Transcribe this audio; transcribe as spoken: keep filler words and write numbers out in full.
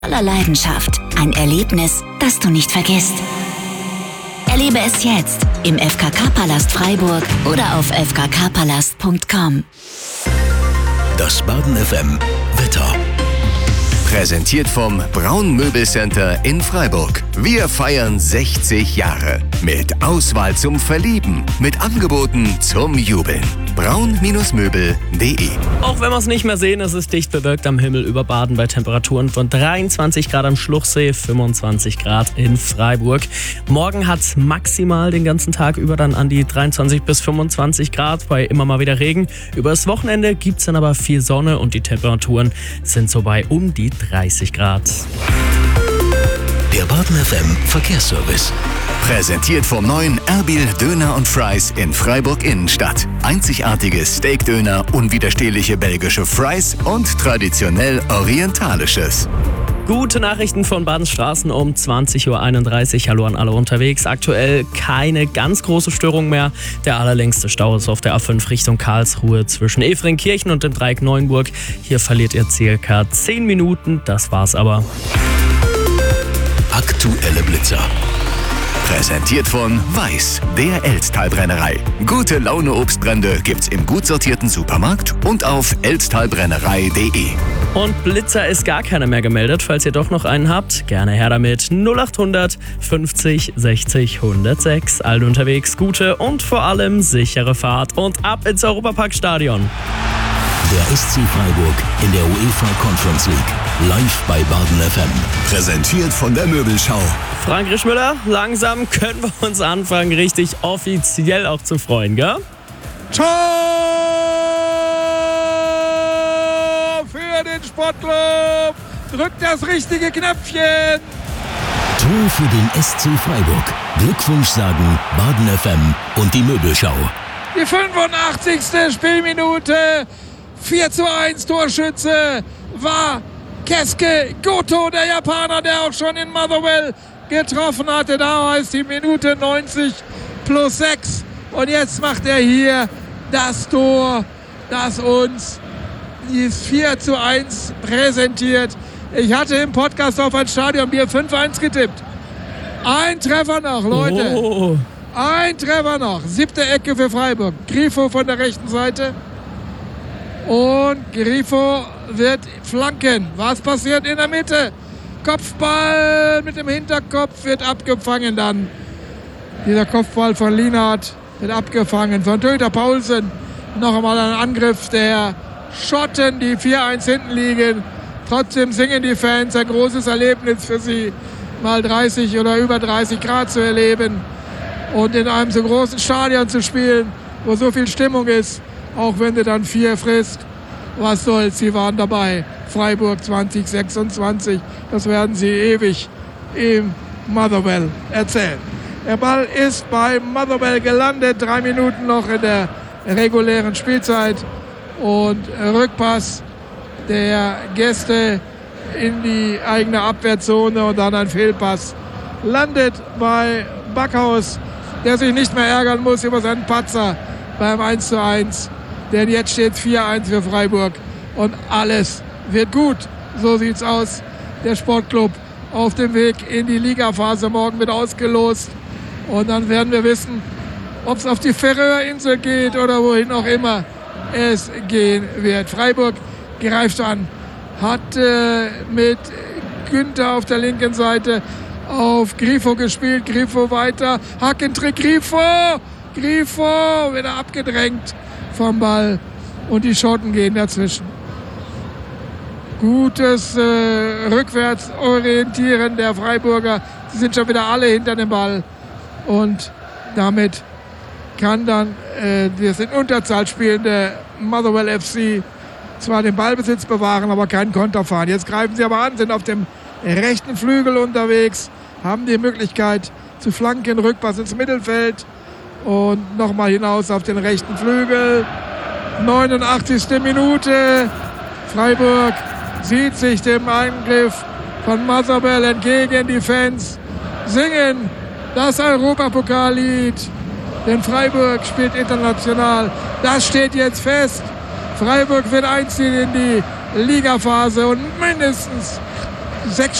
Voller Leidenschaft. Ein Erlebnis, das du nicht vergisst. Erlebe es jetzt im F K K-Palast Freiburg oder auf f k k palast punkt com. Das Baden F M Wetter. Präsentiert vom Braun Möbelcenter in Freiburg. Wir feiern sechzig Jahre. Mit Auswahl zum Verlieben. Mit Angeboten zum Jubeln. braun Möbel punkt de. Auch wenn wir es nicht mehr sehen, es ist dicht bewölkt am Himmel über Baden bei Temperaturen von dreiundzwanzig Grad am Schluchsee, fünfundzwanzig Grad in Freiburg. Morgen hat es maximal den ganzen Tag über dann an die dreiundzwanzig bis fünfundzwanzig Grad bei immer mal wieder Regen. Über das Wochenende gibt es dann aber viel Sonne und die Temperaturen sind so bei um die dreißig Grad. Der Baden F M Verkehrsservice. Präsentiert vom neuen Erbil Döner und Fries in Freiburg Innenstadt. Einzigartige Steakdöner, unwiderstehliche belgische Fries und traditionell orientalisches. Gute Nachrichten von Badens Straßen um zwanzig Uhr einunddreißig. Hallo an alle unterwegs. Aktuell keine ganz große Störung mehr. Der allerlängste Stau ist auf der A fünf Richtung Karlsruhe zwischen Efringkirchen und dem Dreieck Neuenburg. Hier verliert ihr circa zehn Minuten. Das war's aber. Aktuelle Blitzer. Präsentiert von Weiß, der Elztal-Brennerei. Gute Laune Obstbrände gibt's im gut sortierten Supermarkt und auf elztalbrennerei punkt de. Und Blitzer ist gar keiner mehr gemeldet. Falls ihr doch noch einen habt, gerne her damit. null acht hundert fünfzig sechzig hundertsechs. Allen unterwegs gute und vor allem sichere Fahrt. Und ab ins Europaparkstadion. Der S C Freiburg in der UEFA Conference League. Live bei Baden F M. Präsentiert von der Möbelschau. Frank Rischmüller, langsam können wir uns anfangen, richtig offiziell auch zu freuen, gell? Tor für den Sportclub. Drückt das richtige Knöpfchen. Tor für den S C Freiburg. Glückwunsch sagen Baden F M und die Möbelschau. Die fünfundachtzigste Spielminute. vier zu eins Torschütze war Keisuke Goto, der Japaner, der auch schon in Motherwell getroffen hatte. Da heißt die Minute neunzig plus sechs. Und jetzt macht er hier das Tor, das uns dieses vier zu eins präsentiert. Ich hatte im Podcast auf ein Stadionbier fünf eins getippt. Ein Treffer noch, Leute. Oh. Ein Treffer noch. Siebte Ecke für Freiburg. Grifo von der rechten Seite. Und Grifo wird flanken. Was passiert in der Mitte? Kopfball mit dem Hinterkopf wird abgefangen dann. Dieser Kopfball von Lienhardt wird abgefangen. Von Töter Paulsen noch einmal ein Angriff der Schotten, die vier eins hinten liegen. Trotzdem singen die Fans. Ein großes Erlebnis für sie, mal dreißig oder über dreißig Grad zu erleben und in einem so großen Stadion zu spielen, wo so viel Stimmung ist. Auch wenn du dann vier frisst, was soll's, sie waren dabei. Freiburg zwanzig sechsundzwanzig, das werden sie ewig im Motherwell erzählen. Der Ball ist bei Motherwell gelandet, drei Minuten noch in der regulären Spielzeit. Und Rückpass der Gäste in die eigene Abwehrzone und dann ein Fehlpass. Landet bei Backhaus, der sich nicht mehr ärgern muss über seinen Patzer beim eins zu eins. Denn jetzt steht vier eins für Freiburg und alles wird gut. So sieht's aus. Der Sportclub auf dem Weg in die Ligaphase. Morgen wird ausgelost und dann werden wir wissen, ob es auf die Färöerinsel geht oder wohin auch immer es gehen wird. Freiburg greift an, hat äh, mit Günther auf der linken Seite auf Grifo gespielt. Grifo weiter, Hackentrick, Grifo! Grifo wieder abgedrängt vom Ball und die Schotten gehen dazwischen. Gutes äh, Rückwärtsorientieren der Freiburger. Sie sind schon wieder alle hinter dem Ball und damit kann dann äh, das in Unterzahl spielende Motherwell F C zwar den Ballbesitz bewahren, aber keinen Konter fahren. Jetzt greifen sie aber an, sind auf dem rechten Flügel unterwegs, haben die Möglichkeit zu flanken, Rückpass ins Mittelfeld. Und nochmal hinaus auf den rechten Flügel. neunundachtzigste Minute. Freiburg sieht sich dem Angriff von Motherwell entgegen. Die Fans singen das Europapokallied. Denn Freiburg spielt international. Das steht jetzt fest. Freiburg wird einziehen in die Ligaphase und mindestens sechs